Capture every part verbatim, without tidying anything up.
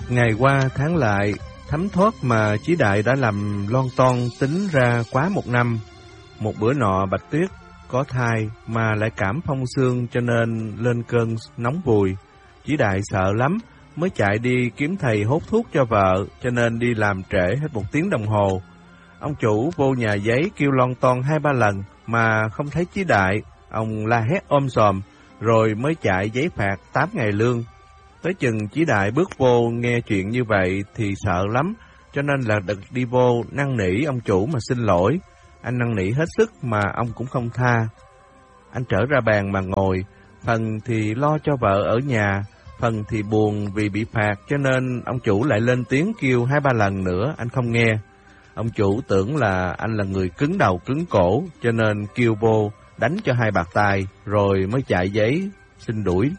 Ngày qua tháng lại, thấm thoát mà Chí Đại đã làm lon ton tính ra quá một năm. Một bữa nọ Bạch Tuyết có thai mà lại cảm phong xương cho nên lên cơn nóng vùi. Chí Đại sợ lắm, mới chạy đi kiếm thầy hốt thuốc cho vợ, cho nên đi làm trễ hết một tiếng đồng hồ. Ông chủ vô nhà giấy kêu lon ton hai ba lần mà không thấy Chí Đại, ông la hét ôm sòm, rồi mới chạy giấy phạt tám ngày lương. Tới chừng Chí Đại bước vô nghe chuyện như vậy thì sợ lắm, cho nên là đực đi vô năn nỉ ông chủ mà xin lỗi. Anh năn nỉ hết sức mà ông cũng không tha. Anh trở ra bàn mà ngồi, phần thì lo cho vợ ở nhà, phần thì buồn vì bị phạt, cho nên ông chủ lại lên tiếng kêu hai ba lần nữa, anh không nghe. Ông chủ tưởng là anh là người cứng đầu cứng cổ, cho nên kêu vô đánh cho hai bạt tai, rồi mới chạy giấy xin đuổi.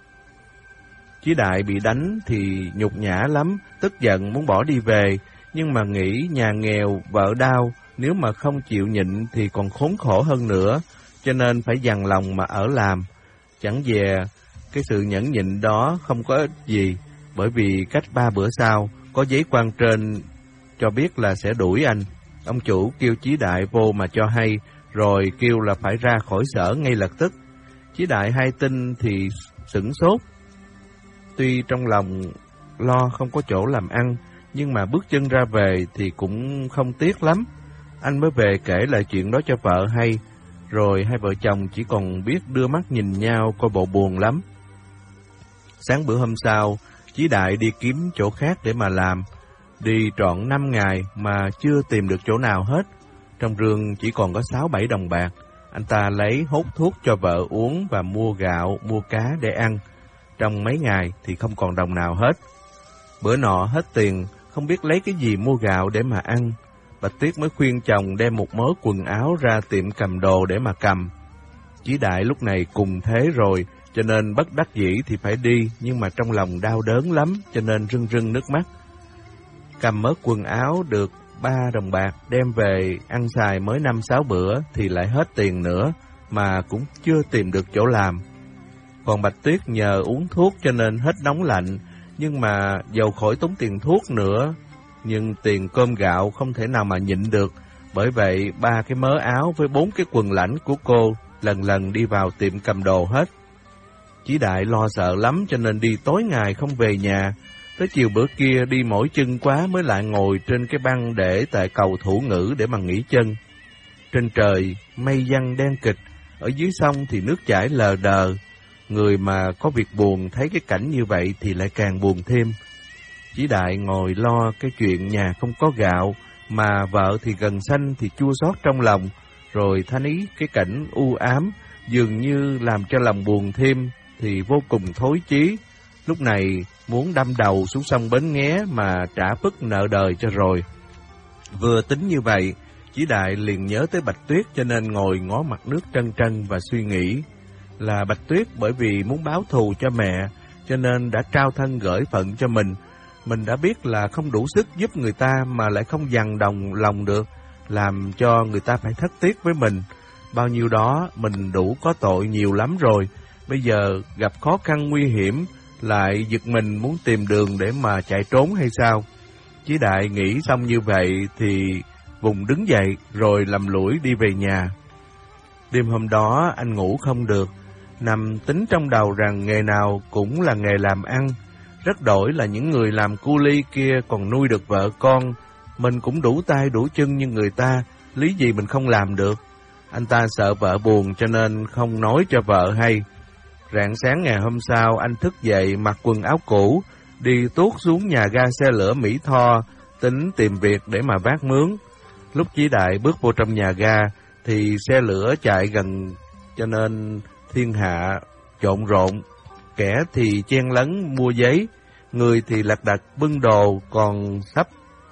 Chí Đại bị đánh thì nhục nhã lắm, tức giận muốn bỏ đi về, nhưng mà nghĩ nhà nghèo, vợ đau, nếu mà không chịu nhịn thì còn khốn khổ hơn nữa, cho nên phải dằn lòng mà ở làm. Chẳng dè, cái sự nhẫn nhịn đó không có ích gì, bởi vì cách ba bữa sau, có giấy quan trên cho biết là sẽ đuổi anh. Ông chủ kêu Chí Đại vô mà cho hay, rồi kêu là phải ra khỏi sở ngay lập tức. Chí Đại hay tin thì sửng sốt. Tuy trong lòng lo không có chỗ làm ăn, nhưng mà bước chân ra về thì cũng không tiếc lắm. Anh mới về kể lại chuyện đó cho vợ hay, rồi hai vợ chồng chỉ còn biết đưa mắt nhìn nhau coi bộ buồn lắm. Sáng bữa hôm sau, Chí Đại đi kiếm chỗ khác để mà làm. Đi trọn năm ngày mà chưa tìm được chỗ nào hết. Trong rương chỉ còn có sáu bảy đồng bạc. Anh ta lấy hốt thuốc cho vợ uống và mua gạo, mua cá để ăn. Trong mấy ngày thì không còn đồng nào hết. Bữa nọ hết tiền, không biết lấy cái gì mua gạo để mà ăn. Bạch Tuyết mới khuyên chồng đem một mớ quần áo ra tiệm cầm đồ để mà cầm. Chí Đại lúc này cùng thế rồi, cho nên bất đắc dĩ thì phải đi, nhưng mà trong lòng đau đớn lắm, cho nên rưng rưng nước mắt. Cầm mớ quần áo được ba đồng bạc, đem về ăn xài mới năm sáu bữa thì lại hết tiền nữa, mà cũng chưa tìm được chỗ làm. Còn Bạch Tuyết nhờ uống thuốc cho nên hết nóng lạnh, nhưng mà dầu khỏi tốn tiền thuốc nữa, nhưng tiền cơm gạo không thể nào mà nhịn được. Bởi vậy ba cái mớ áo với bốn cái quần lãnh của cô lần lần đi vào tiệm cầm đồ hết. Chí Đại lo sợ lắm cho nên đi tối ngày không về nhà. Tới chiều bữa kia đi mỏi chân quá mới lại ngồi trên cái băng để tại cầu Thủ Ngữ để mà nghỉ chân. Trên trời mây giăng đen kịch, ở dưới sông thì nước chảy lờ đờ. Người mà có việc buồn thấy cái cảnh như vậy thì lại càng buồn thêm. Chí Đại ngồi lo cái chuyện nhà không có gạo, mà vợ thì gần sanh thì chua xót trong lòng, rồi thanh ý cái cảnh u ám dường như làm cho lòng buồn thêm thì vô cùng thối chí. Lúc này muốn đâm đầu xuống sông Bến Nghé mà trả phức nợ đời cho rồi. Vừa tính như vậy, Chí Đại liền nhớ tới Bạch Tuyết, cho nên ngồi ngó mặt nước trân trân và suy nghĩ là Bạch Tuyết bởi vì muốn báo thù cho mẹ, cho nên đã trao thân gửi phận cho mình. Mình đã biết là không đủ sức giúp người ta mà lại không dằn đồng lòng được, làm cho người ta phải thất tiếc với mình. Bao nhiêu đó mình đủ có tội nhiều lắm rồi, bây giờ gặp khó khăn nguy hiểm, lại giật mình muốn tìm đường để mà chạy trốn hay sao? Chí Đại nghĩ xong như vậy thì vùng đứng dậy rồi lầm lũi đi về nhà. Đêm hôm đó anh ngủ không được, nằm tính trong đầu rằng nghề nào cũng là nghề làm ăn. Rất đổi là những người làm cu ly kia còn nuôi được vợ con, mình cũng đủ tay đủ chân như người ta, lý gì mình không làm được. Anh ta sợ vợ buồn cho nên không nói cho vợ hay. Rạng sáng ngày hôm sau, anh thức dậy mặc quần áo cũ, đi tuốt xuống nhà ga xe lửa Mỹ Tho, tính tìm việc để mà vác mướn. Lúc Chí Đại bước vô trong nhà ga, thì xe lửa chạy gần, cho nên thiên hạ trộn rộn. Kẻ thì chen lấn mua giấy, người thì lật đật bưng đồ còn sắp,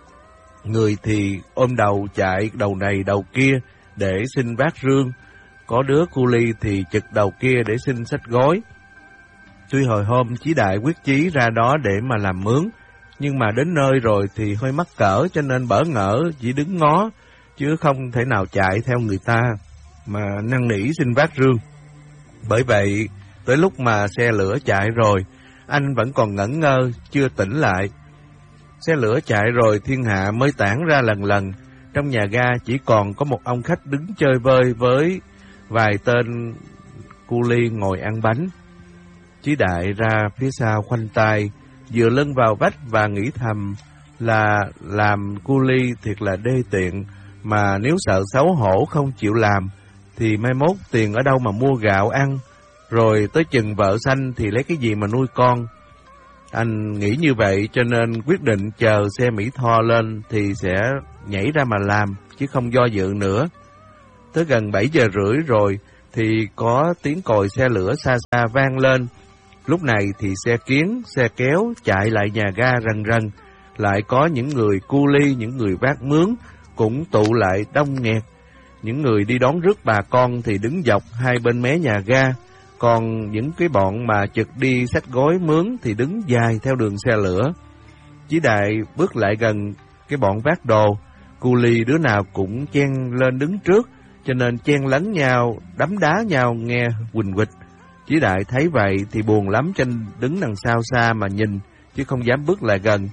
người thì ôm đầu chạy đầu này đầu kia để xin vác rương. Có đứa cu ly thì chực đầu kia để xin xách gói. Tuy hồi hôm Chí Đại quyết chí ra đó để mà làm mướn, nhưng mà đến nơi rồi thì hơi mắc cỡ, cho nên bỡ ngỡ chỉ đứng ngó, chứ không thể nào chạy theo người ta mà năn nỉ xin vác rương. Bởi vậy, tới lúc mà xe lửa chạy rồi, anh vẫn còn ngẩn ngơ, chưa tỉnh lại. Xe lửa chạy rồi thiên hạ mới tản ra lần lần. Trong nhà ga chỉ còn có một ông khách đứng chơi vơi với vài tên cu li ngồi ăn bánh. Chí Đại ra phía sau khoanh tay, dựa lưng vào vách và nghĩ thầm là làm cu li thiệt là đê tiện, mà nếu sợ xấu hổ không chịu làm thì mai mốt tiền ở đâu mà mua gạo ăn, rồi tới chừng vợ sanh thì lấy cái gì mà nuôi con. Anh nghĩ như vậy cho nên quyết định chờ xe Mỹ Tho lên thì sẽ nhảy ra mà làm, chứ không do dự nữa. Tới gần bảy giờ rưỡi rồi thì có tiếng còi xe lửa xa xa vang lên. Lúc này thì xe kiến, xe kéo chạy lại nhà ga rần rần. Lại có những người cu li, những người vác mướn cũng tụ lại đông nghẹt. Những người đi đón rước bà con thì đứng dọc hai bên mé nhà ga. Còn những cái bọn mà chực đi xách gói mướn thì đứng dài theo đường xe lửa. Chí Đại bước lại gần cái bọn vác đồ. Cu li đứa nào cũng chen lên đứng trước, cho nên chen lấn nhau, đấm đá nhau nghe huỳnh huỵch. Chí Đại thấy vậy thì buồn lắm, cho nên đứng đằng sau xa mà nhìn, chứ không dám bước lại gần.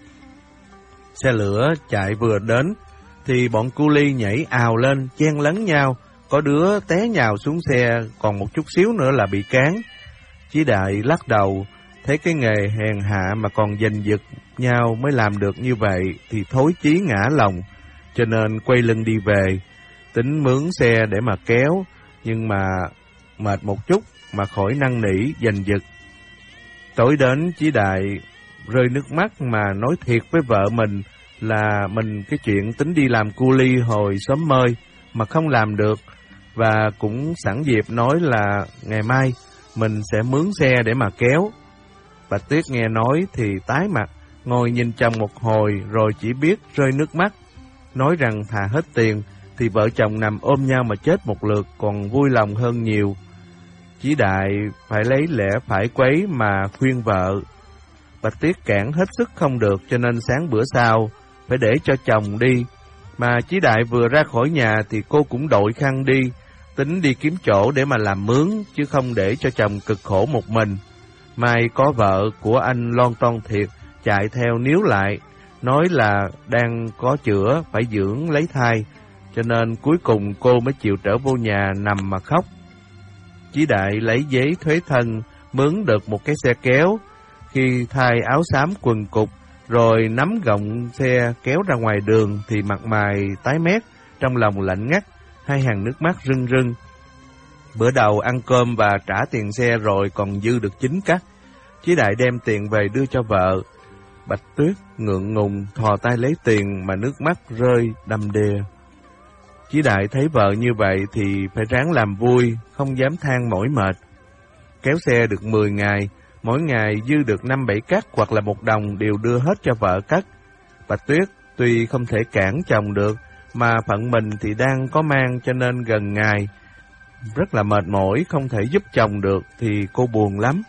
Xe lửa chạy vừa đến thì bọn cu li nhảy ào lên, chen lấn nhau. Có đứa té nhào xuống xe, còn một chút xíu nữa là bị cán. Chí Đại lắc đầu, thấy cái nghề hèn hạ mà còn giành giật nhau mới làm được như vậy thì thối chí ngã lòng, cho nên quay lưng đi về, tính mướn xe để mà kéo, nhưng mà mệt một chút mà khỏi năn nỉ giành giật. Tối đến Chí Đại rơi nước mắt mà nói thiệt với vợ mình là mình cái chuyện tính đi làm cu li hồi sớm mơi mà không làm được, và cũng sẵn dịp nói là ngày mai mình sẽ mướn xe để mà kéo. Bạch Tuyết nghe nói thì tái mặt, ngồi nhìn chồng một hồi rồi chỉ biết rơi nước mắt, nói rằng thà hết tiền thì vợ chồng nằm ôm nhau mà chết một lượt còn vui lòng hơn nhiều. Chí Đại phải lấy lẽ phải quấy mà khuyên vợ. Bạch Tuyết cản hết sức không được, cho nên sáng bữa sau phải để cho chồng đi. Mà Chí Đại vừa ra khỏi nhà thì cô cũng đội khăn đi, tính đi kiếm chỗ để mà làm mướn, chứ không để cho chồng cực khổ một mình. Mai có vợ của anh lon ton thiệt, chạy theo níu lại, nói là đang có chữa, phải dưỡng lấy thai, cho nên cuối cùng cô mới chịu trở vô nhà nằm mà khóc. Chí Đại lấy giấy thuế thân, mướn được một cái xe kéo, khi thay áo xám quần cục, rồi nắm gọng xe kéo ra ngoài đường thì mặt mày tái mét, trong lòng lạnh ngắt, hai hàng nước mắt rưng rưng. Bữa đầu ăn cơm và trả tiền xe rồi còn dư được chín cắt. Chí Đại đem tiền về đưa cho vợ. Bạch Tuyết ngượng ngùng thò tay lấy tiền mà nước mắt rơi đầm đìa. Chí Đại thấy vợ như vậy thì phải ráng làm vui, không dám than mỏi mệt. Kéo xe được mười ngày, mỗi ngày dư được năm bảy cắt hoặc là một đồng đều đưa hết cho vợ cắt. Bạch Tuyết tuy không thể cản chồng được, mà phận mình thì đang có mang, cho nên gần ngày rất là mệt mỏi, không thể giúp chồng được thì cô buồn lắm.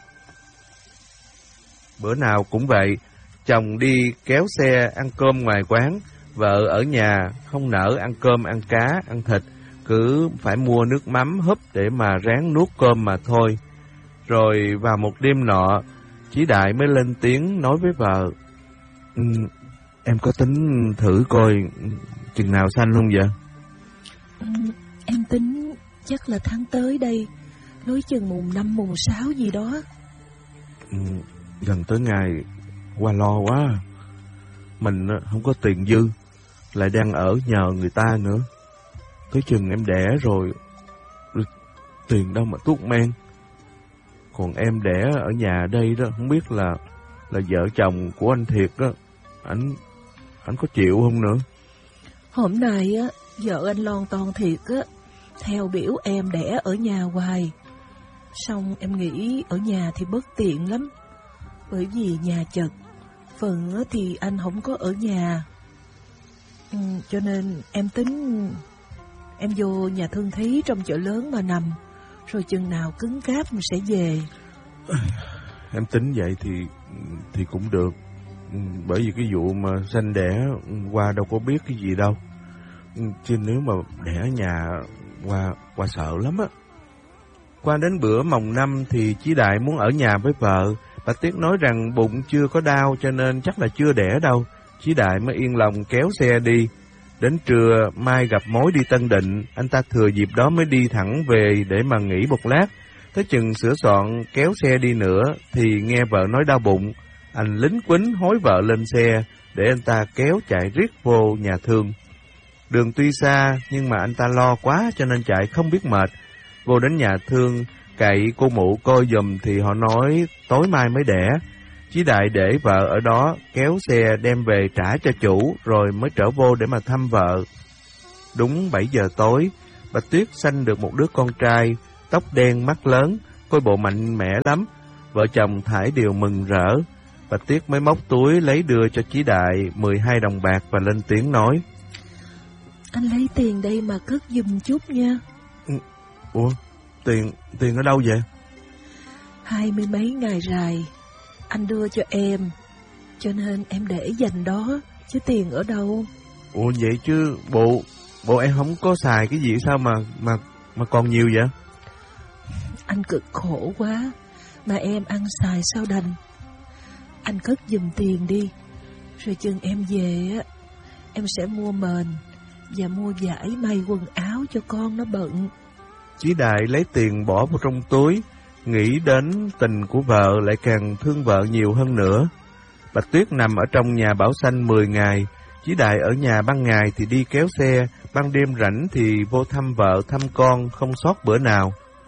Bữa nào cũng vậy, chồng đi kéo xe ăn cơm ngoài quán, vợ ở nhà không nỡ ăn cơm, ăn cá, ăn thịt, cứ phải mua nước mắm húp để mà ráng nuốt cơm mà thôi. Rồi vào một đêm nọ, Chí Đại mới lên tiếng nói với vợ: ừ, em có tính thử coi chừng nào sanh không vậy? Ừ, em tính chắc là tháng tới đây, nói chừng mùng năm mùng sáu gì đó. Ừ, gần tới ngày qua lo quá. Mình không có tiền dư, lại đang ở nhờ người ta nữa. Tới chừng em đẻ rồi, tiền đâu mà thuốc men. Còn em đẻ ở nhà đây đó, không biết là là vợ chồng của anh Thiệt đó, anh anh có chịu không nữa? Hôm nay á, vợ anh lon ton Thiệt á, theo biểu em đẻ ở nhà hoài. Xong em nghĩ ở nhà thì bất tiện lắm, bởi vì nhà chật, phần á thì anh không có ở nhà. Ừ, cho nên em tính em vô nhà thương thí trong chợ lớn mà nằm, rồi chừng nào cứng cáp mình sẽ về. Em tính vậy thì thì cũng được, bởi vì cái vụ mà sanh đẻ qua đâu có biết cái gì đâu, chứ nếu mà đẻ ở nhà qua qua sợ lắm á. Qua đến bữa mồng năm thì Chí Đại muốn ở nhà với vợ. Bạch Tuyết nói rằng bụng chưa có đau cho nên chắc là chưa đẻ đâu. Chí Đại mới yên lòng kéo xe đi. Đến trưa mai gặp mối đi Tân Định, anh ta thừa dịp đó mới đi thẳng về để mà nghỉ một lát. Tới chừng sửa soạn kéo xe đi nữa thì nghe vợ nói đau bụng. Anh lính quýnh hối vợ lên xe để anh ta kéo chạy riết vô nhà thương. Đường tuy xa nhưng mà anh ta lo quá cho nên chạy không biết mệt. Vô đến nhà thương cậy cô mụ coi giùm thì họ nói tối mai mới đẻ. Chí Đại để vợ ở đó kéo xe đem về trả cho chủ rồi mới trở vô để mà thăm vợ. Đúng bảy giờ tối, Bạch Tuyết sanh được một đứa con trai, tóc đen mắt lớn, coi bộ mạnh mẽ lắm. Vợ chồng thải đều mừng rỡ. Bạch Tuyết mới móc túi lấy đưa cho Chí Đại mười hai đồng bạc và lên tiếng nói: Anh lấy tiền đây mà cất giùm chút nha. Ủa, tiền, tiền ở đâu vậy? Hai mươi mấy ngày rày anh đưa cho em, cho nên em để dành đó, chứ tiền ở đâu. Ủa vậy chứ bộ, bộ em không có xài cái gì sao mà, mà, mà còn nhiều vậy? Anh cực khổ quá, mà em ăn xài sao đành. Anh cất giùm tiền đi, rồi chừng em về á, em sẽ mua mền và mua vải may quần áo cho con nó bận. Chí Đại lấy tiền bỏ vào trong túi, nghĩ đến tình của vợ lại càng thương vợ nhiều hơn nữa. Bạch Tuyết nằm ở trong nhà Bảo Xanh mười ngày, Chí Đại ở nhà ban ngày thì đi kéo xe, ban đêm rảnh thì vô thăm vợ thăm con không sót bữa nào.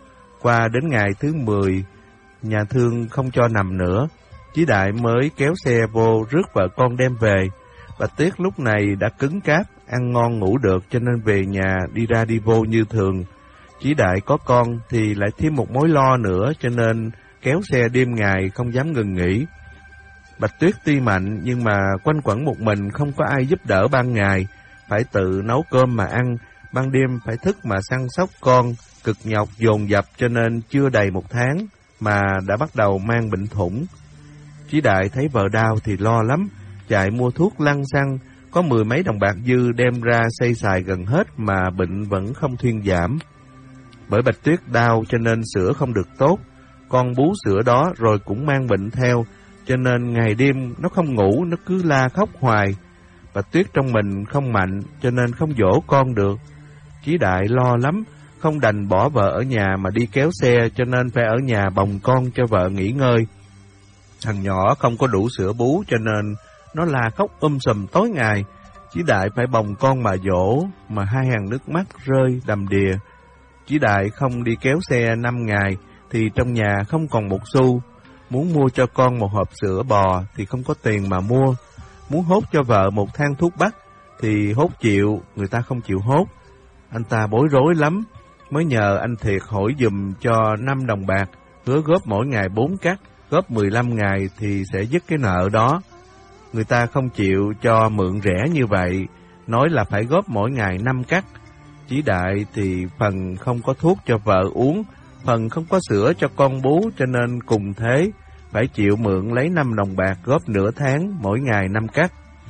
Qua đến ngày thứ mười, nhà thương không cho nằm nữa, Chí Đại mới kéo xe vô rước vợ con đem về. Bạch Tuyết lúc này đã cứng cáp, ăn ngon ngủ được cho nên về nhà đi ra đi vô như thường. Chí Đại có con thì lại thêm một mối lo nữa cho nên kéo xe đêm ngày không dám ngừng nghỉ. Bạch Tuyết tuy mạnh nhưng mà quanh quẩn một mình không có ai giúp đỡ ban ngày, phải tự nấu cơm mà ăn, ban đêm phải thức mà săn sóc con, cực nhọc dồn dập cho nên chưa đầy một tháng mà đã bắt đầu mang bệnh thủng. Chí Đại thấy vợ đau thì lo lắm, chạy mua thuốc lăn xăng, có mười mấy đồng bạc dư đem ra xây xài gần hết mà bệnh vẫn không thuyên giảm. Bởi Bạch Tuyết đau cho nên sữa không được tốt, con bú sữa đó rồi cũng mang bệnh theo, cho nên ngày đêm nó không ngủ, nó cứ la khóc hoài. Bạch Tuyết trong mình không mạnh cho nên không dỗ con được. Chí Đại lo lắm, không đành bỏ vợ ở nhà mà đi kéo xe cho nên phải ở nhà bồng con cho vợ nghỉ ngơi. Thằng nhỏ không có đủ sữa bú cho nên nó la khóc um sùm tối ngày. Chí Đại phải bồng con mà dỗ, mà hai hàng nước mắt rơi đầm đìa. Chí Đại không đi kéo xe năm ngày thì trong nhà không còn một xu. Muốn mua cho con một hộp sữa bò thì không có tiền mà mua. Muốn hốt cho vợ một thang thuốc bắc thì hốt chịu, người ta không chịu hốt. Anh ta bối rối lắm, mới nhờ anh Thiệt hỏi dùm cho năm đồng bạc, hứa góp mỗi ngày bốn cắt, góp mười lăm ngày thì sẽ dứt cái nợ đó. Người ta không chịu cho mượn rẻ như vậy, nói là phải góp mỗi ngày năm cắt. Chí Đại thì phần không có thuốc cho vợ uống, phần không có sữa cho con bú cho nên cùng thế, phải chịu mượn lấy năm đồng bạc góp nửa tháng, mỗi ngày năm cắt.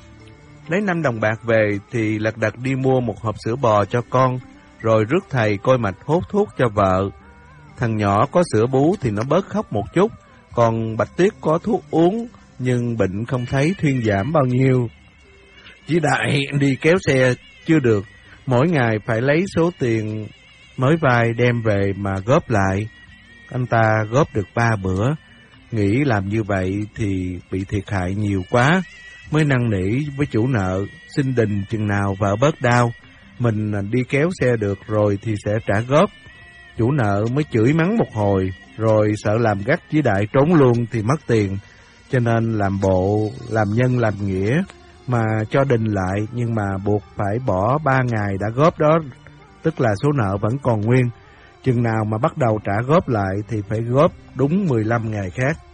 Lấy năm đồng bạc về thì lật đật đi mua một hộp sữa bò cho con, rồi rước thầy coi mạch hốt thuốc cho vợ. Thằng nhỏ có sữa bú thì nó bớt khóc một chút, còn Bạch Tuyết có thuốc uống, nhưng bệnh không thấy thuyên giảm bao nhiêu. Chí Đại đi kéo xe chưa được, mỗi ngày phải lấy số tiền mới vay đem về mà góp lại. Anh ta góp được ba bữa, nghĩ làm như vậy thì bị thiệt hại nhiều quá, mới năn nỉ với chủ nợ, xin đình chừng nào vợ bớt đau, mình đi kéo xe được rồi thì sẽ trả góp. Chủ nợ mới chửi mắng một hồi, rồi sợ làm gắt Chí Đại trốn luôn thì mất tiền, cho nên làm bộ, làm nhân làm nghĩa, mà cho đình lại, nhưng mà buộc phải bỏ ba ngày đã góp đó, tức là số nợ vẫn còn nguyên. Chừng nào mà bắt đầu trả góp lại thì phải góp đúng mười lăm ngày khác.